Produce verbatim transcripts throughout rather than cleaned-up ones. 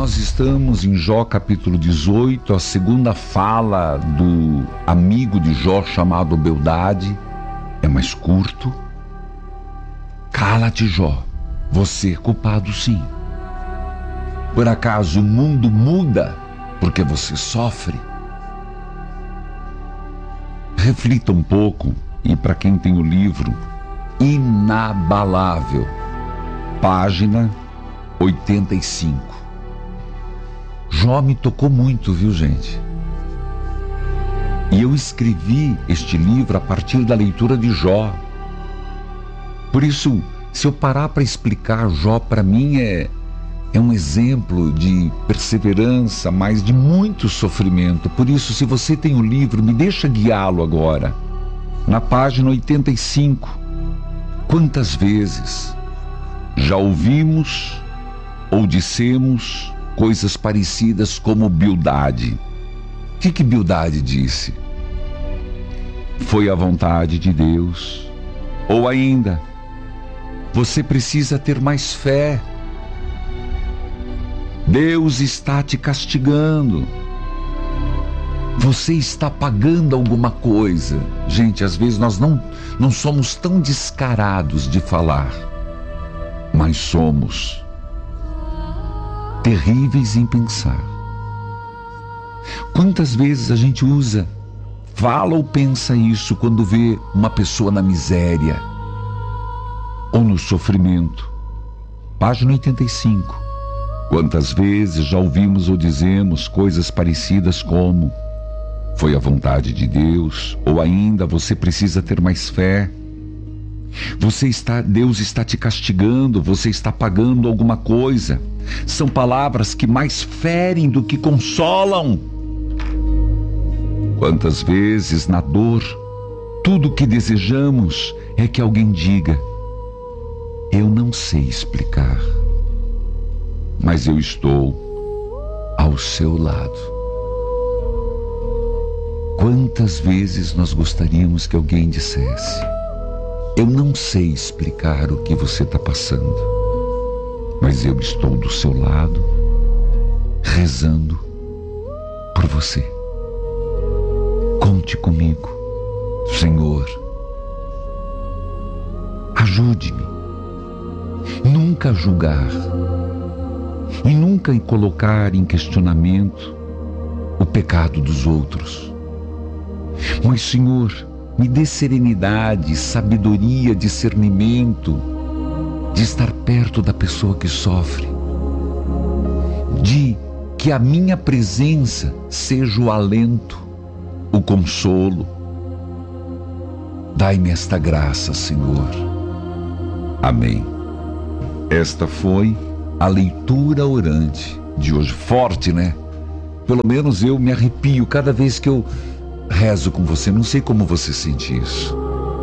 nós estamos em Jó capítulo dezoito, a segunda fala do amigo de Jó chamado Bildade. É mais curto. Cala-te, Jó, você é culpado sim. Por acaso o mundo muda porque você sofre? Reflita um pouco, e para quem tem o livro Inabalável, página oitenta e cinco. Jó me tocou muito, viu, gente? E eu escrevi este livro a partir da leitura de Jó. Por isso, se eu parar para explicar, Jó para mim é, é um exemplo de perseverança, mas de muito sofrimento. Por isso, se você tem o livro, me deixa guiá-lo agora. Na página oitenta e cinco, quantas vezes já ouvimos ou dissemos coisas parecidas como Bildade? O que que Bildade disse? Foi a vontade de Deus. Ou ainda, você precisa ter mais fé. Deus está te castigando. Você está pagando alguma coisa. Gente, às vezes nós não, não somos tão descarados de falar, mas somos terríveis em pensar. Quantas vezes a gente usa, fala ou pensa isso quando vê uma pessoa na miséria ou no sofrimento? Página oitenta e cinco. Quantas vezes já ouvimos ou dizemos coisas parecidas como foi a vontade de Deus, ou ainda você precisa ter mais fé. Você está, Deus está te castigando, você está pagando alguma coisa. São palavras que mais ferem do que consolam. Quantas vezes na dor, tudo o que desejamos é que alguém diga: eu não sei explicar, mas eu estou ao seu lado. Quantas vezes nós gostaríamos que alguém dissesse: eu não sei explicar o que você está passando, mas eu estou do seu lado, rezando por você. Conte comigo, Senhor. Ajude-me. Nunca julgar e nunca colocar em questionamento o pecado dos outros. Mas, Senhor, me dê serenidade, sabedoria, discernimento de estar perto da pessoa que sofre, de que a minha presença seja o alento, o consolo. Dai-me esta graça, Senhor. Amém. Esta foi a leitura orante de hoje. Forte, né? Pelo menos eu me arrepio cada vez que eu rezo com você. Não sei como você sente isso.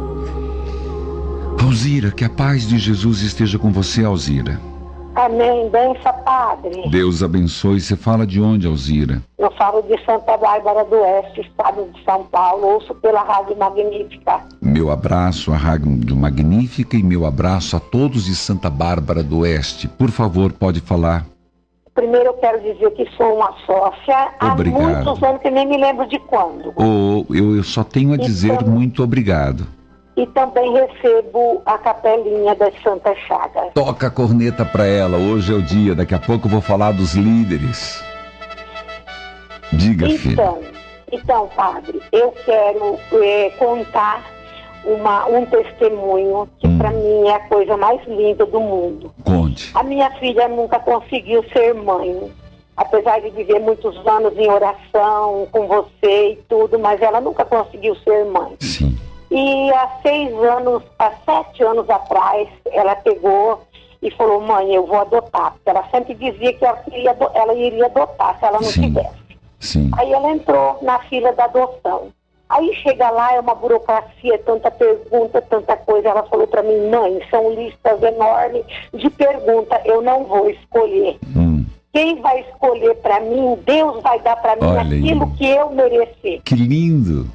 Alzira, que a paz de Jesus esteja com você, Alzira. Amém. Benção, Padre. Deus abençoe. Você fala de onde, Alzira? Eu falo de Santa Bárbara do Oeste, estado de São Paulo. Ouço pela Rádio Magnífica. Meu abraço à Rádio Magnífica e meu abraço a todos de Santa Bárbara do Oeste. Por favor, pode falar. Primeiro eu quero dizer que sou uma sócia Obrigado. Há muitos anos, que nem me lembro de quando. Oh, eu, eu só tenho a dizer Então, muito obrigado. E também recebo a capelinha das Santas Chagas. Toca a corneta para ela, hoje é o dia, daqui a pouco eu vou falar dos líderes. Diga, então, filha. Então, Padre, eu quero é, contar uma, um testemunho que hum. para mim é a coisa mais linda do mundo. Conte. A minha filha nunca conseguiu ser mãe, apesar de viver muitos anos em oração com você e tudo, mas ela nunca conseguiu ser mãe. Sim. E há seis anos, há sete anos atrás, ela pegou e falou: mãe, eu vou adotar. Porque ela sempre dizia que ela, queria, ela iria adotar se ela não Sim. tivesse. Sim. Aí ela entrou na fila da adoção. Aí chega lá, é uma burocracia, tanta pergunta, tanta coisa. Ela falou para mim: mãe, são listas enormes de perguntas, eu não vou escolher. Hum. Quem vai escolher para mim, Deus vai dar para mim. Olha aquilo aí. Que eu merecer. Que lindo!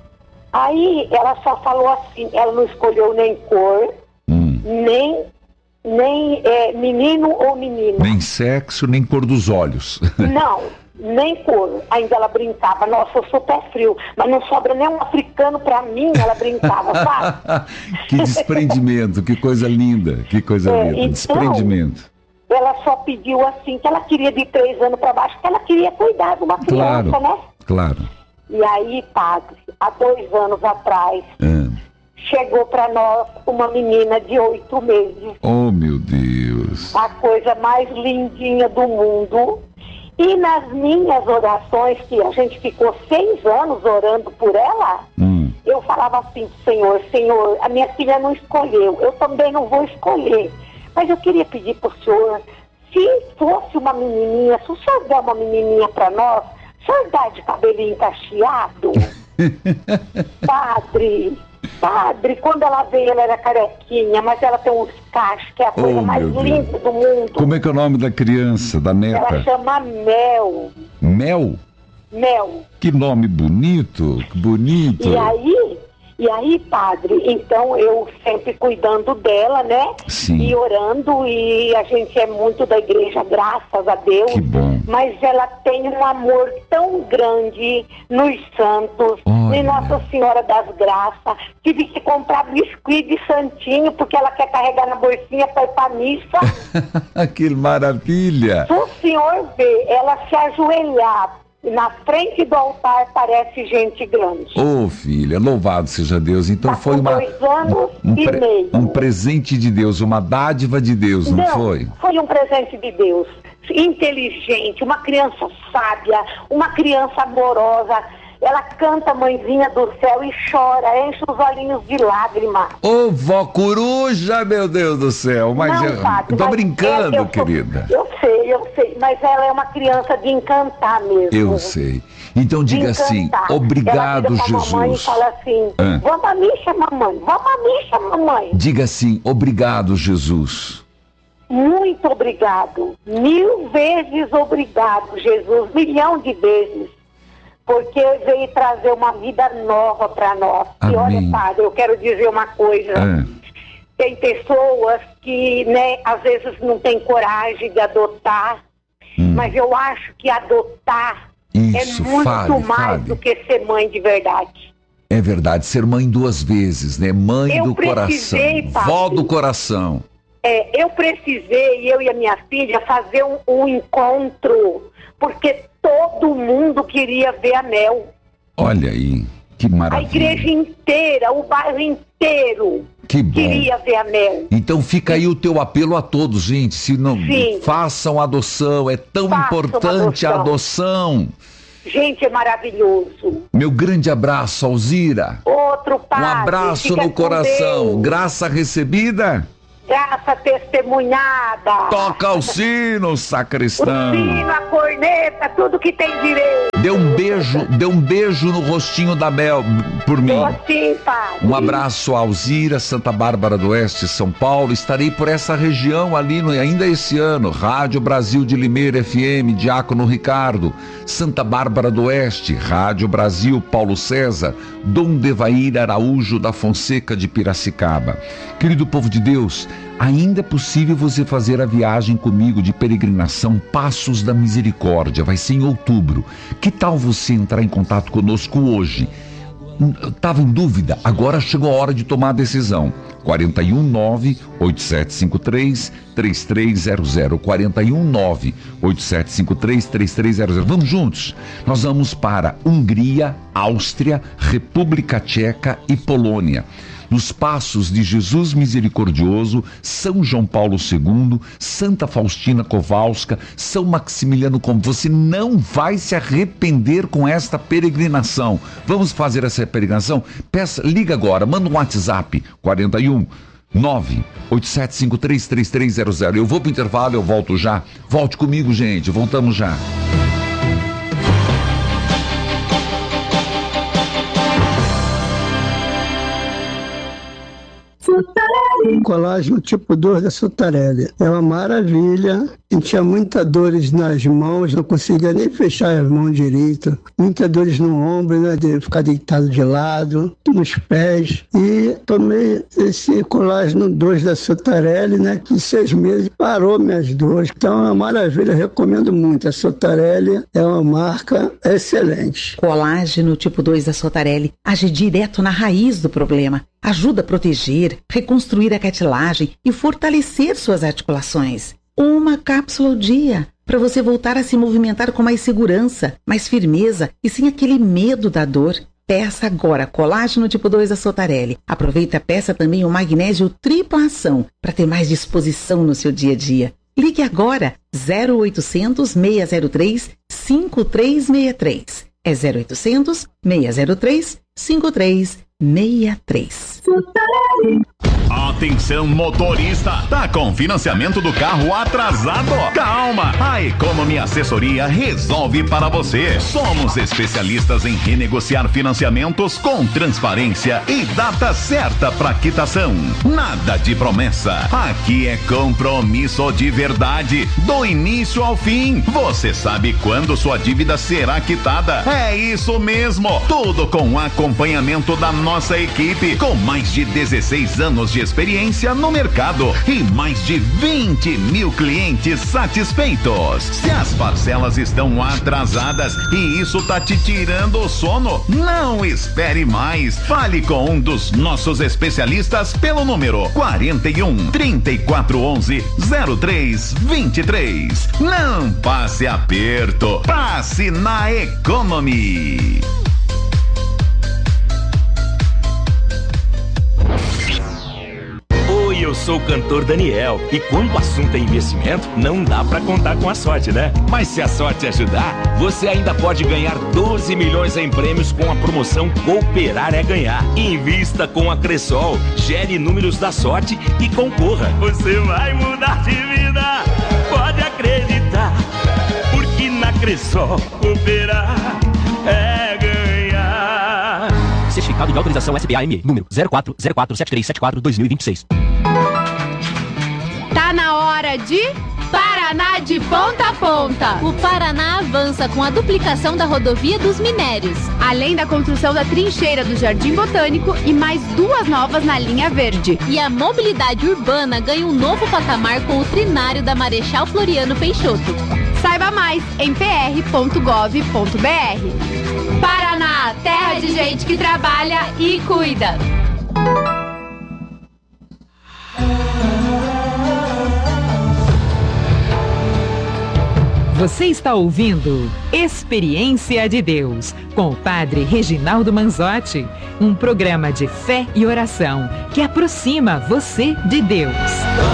Aí ela só falou assim, ela não escolheu nem cor, hum. nem nem é, menino ou menina. Nem sexo, nem cor dos olhos. Não, nem cor. Ainda ela brincava, nossa, eu sou pé frio, mas não sobra nem um africano pra mim, ela brincava, sabe? Que desprendimento, que coisa linda, que coisa É, linda, então, desprendimento. Ela só pediu assim, que ela queria de três anos pra baixo, que ela queria cuidar de uma criança, Claro, né? claro. E aí, padre, há dois anos atrás, Ah. chegou pra nós uma menina de oito meses. Oh, meu Deus. A coisa mais lindinha do mundo. E nas minhas orações, que a gente ficou seis anos orando por ela, Hum. eu falava assim, Senhor, Senhor, a minha filha não escolheu, eu também não vou escolher. Mas eu queria pedir para o senhor, se fosse uma menininha, se o senhor der uma menininha para nós, o senhor dá de cabelinho cacheado? Padre, padre, quando ela veio ela era carequinha, mas ela tem uns cachos, que é a coisa Oh, mais meu Deus. linda do mundo. Como é que é o nome da criança, da Ela neta? chama Mel, Mel? Mel. Que nome bonito, que bonito. E aí, e aí, padre, então eu sempre cuidando dela, né? Sim. E orando, e a gente é muito da igreja, graças a Deus. Que bom. Mas ela tem um amor tão grande nos santos, Olha. em Nossa Senhora das Graças. Tive que comprar biscuit de santinho, porque ela quer carregar na bolsinha para ir para missa. Que maravilha. Se o senhor vê ela se ajoelhar na frente do altar, parece gente grande. Ô, filha, louvado seja Deus. Então Tá foi com uma, dois anos um, e pre- meio. um presente de Deus, uma dádiva de Deus, não, foi? Foi um presente de Deus. Inteligente, uma criança sábia, uma criança amorosa. Ela canta Mãezinha do Céu e chora, enche os olhinhos de lágrimas. Ô, vó coruja, meu Deus do céu. Mas Não, eu padre, tô mas brincando, é- eu sou- querida. Eu sei, eu sei, mas ela é uma criança de encantar mesmo. Eu sei. Então De diga assim, encantar. obrigado, ela vira pra mamãe e Jesus. fala assim, Ah. vamos à missa, mamãe, vamos à missa, mamãe. Diga assim, obrigado, Jesus. Muito obrigado, mil vezes obrigado, Jesus, milhão de vezes, porque veio trazer uma vida nova para nós. E olha, Amém. padre, eu quero dizer uma coisa. Ah, Tem pessoas que, né, às vezes não tem coragem de adotar, Hum. mas eu acho que adotar Isso, é muito fale, mais fale. do que ser mãe de verdade. É verdade, ser mãe duas vezes, né? Mãe Eu do coração, precisei, padre. vó do coração. É, eu precisei, eu e a minha filha, fazer um, um encontro, porque todo mundo queria ver a Mel. Olha aí, que A maravilha. igreja inteira, o bairro inteiro Que bom. queria ver a Mel. Então fica aí o teu apelo a todos, gente. Se não Sim. façam adoção, é tão Façam importante a adoção. Gente, é maravilhoso. Meu grande abraço, Alzira. Outro padre. Um abraço fica no com coração. Deus. Graça recebida. Graça testemunhada. Toca o sino, O sacristão. sino, a corneta, tudo que tem direito. Dê um beijo, dê um beijo no rostinho da Mel por mim. Tô assim, padre. Um abraço a Alzira, Santa Bárbara do Oeste, São Paulo. Estarei por essa região ali no, ainda esse ano. Rádio Brasil de Limeira F M, Diácono Ricardo. Santa Bárbara do Oeste, Rádio Brasil, Paulo César. Dom Devair Araújo da Fonseca de Piracicaba. Querido povo de Deus, ainda é possível você fazer a viagem comigo de peregrinação Passos da Misericórdia. Vai ser em outubro. Que tal você entrar em contato conosco hoje? Estava em dúvida? Agora chegou a hora de tomar a decisão. quatro um nove, oito sete cinco três, três três zero zero. quatro um nove, oito sete cinco três, três três zero zero. Vamos juntos? Nós vamos para Hungria, Áustria, República Tcheca e Polônia. Nos passos de Jesus Misericordioso, São João Paulo segundo, Santa Faustina Kowalska, São Maximiliano Kolbe. Você não vai se arrepender com esta peregrinação. Vamos fazer essa peregrinação? Peça, liga agora, manda um WhatsApp, quatro um nove, oito sete cinco três, três três zero zero. Eu vou pro intervalo, eu volto já. Volte comigo, gente, voltamos já. Colágeno tipo dois da Sutarelli. É uma maravilha. Sentia muitas dores nas mãos, não conseguia nem fechar as mãos direito. Muitas dores no ombro, né, de ficar deitado de lado, nos pés. E tomei esse colágeno dois da Sotarelli, né, que em seis meses parou minhas dores. Então é uma maravilha, recomendo muito. A Sotarelli é uma marca excelente. Colágeno tipo dois da Sotarelli age direto na raiz do problema. Ajuda a proteger, reconstruir a cartilagem e fortalecer suas articulações. Uma cápsula ao dia, para você voltar a se movimentar com mais segurança, mais firmeza e sem aquele medo da dor. Peça agora Colágeno tipo dois da Sotarelli. Aproveita e peça também o magnésio tripla ação para ter mais disposição no seu dia a dia. Ligue agora zero oitocentos, seis zero três, cinco três seis três. É zero oitocentos, seis zero três, cinco três seis três. Atenção motorista, tá com financiamento do carro atrasado? Calma, a Economy Assessoria resolve para você. Somos especialistas em renegociar financiamentos com transparência e data certa para quitação. Nada de promessa, aqui é compromisso de verdade, do início ao fim. Você sabe quando sua dívida será quitada? É isso mesmo, tudo com acompanhamento da nossa equipe, com mais de dezesseis anos de experiência no mercado e mais de vinte mil clientes satisfeitos. Se as parcelas estão atrasadas e isso tá te tirando o sono, não espere mais. Fale com um dos nossos especialistas pelo número quarenta e um, trinta e quatro onze, zero três vinte e três. Não passe aperto, passe na Economy. Eu sou o cantor Daniel e quando o assunto é investimento, não dá pra contar com a sorte, né? Mas se a sorte ajudar, você ainda pode ganhar doze milhões em prêmios com a promoção Cooperar é Ganhar. Invista com a Cressol, gere números da sorte e concorra. Você vai mudar de vida, pode acreditar, porque na Cressol cooperar é ganhar. Certificado de autorização S P A M E, número zero quatro zero quatro sete três sete quatro dois mil e vinte e seis. Tá na hora de Paraná de ponta a ponta. O Paraná avança com a duplicação da rodovia dos Minérios, além da construção da trincheira do Jardim Botânico e mais duas novas na linha verde. E a mobilidade urbana ganha um novo patamar com o trinário da Marechal Floriano Peixoto. Saiba mais em p r ponto gov ponto b r. Paraná, terra de gente que trabalha e cuida. Você está ouvindo Experiência de Deus, com o Padre Reginaldo Manzotti, um programa de fé e oração que aproxima você de Deus.